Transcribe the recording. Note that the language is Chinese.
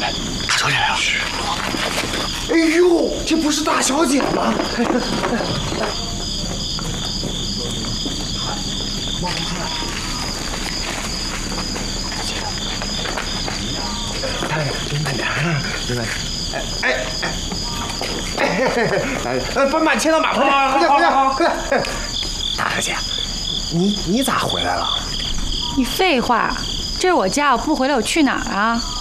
来，大小姐来了。 哎呦，这不是大小姐吗？冒出来！大爷，真慢点，真慢点。把马牵到马棚里，快点！大小姐，你咋回来了？ 你废话，这是我家，我不回来我去哪儿啊？